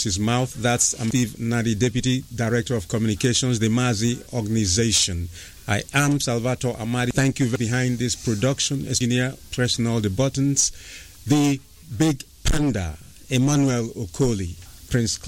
opens his mouth. That's Steve Nadi, Deputy Director of Communications, the Mazi Organization. I am Salvatore Amadi. Thank you behind this production. Engineer pressing all the buttons. The big panda, Emmanuel Okoli, Prince